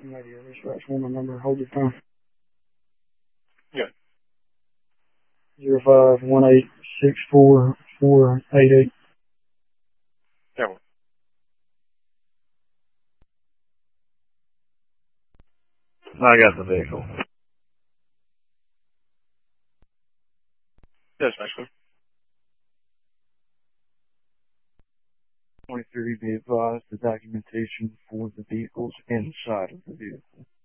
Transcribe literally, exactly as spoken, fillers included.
Maybe a dispatch one number. Hold your phone. Yeah. Zero five one eight six four four eight eight. That one. I got the vehicle. Yes, actually. twenty-three, be advised the documentation for the vehicles inside of the vehicle.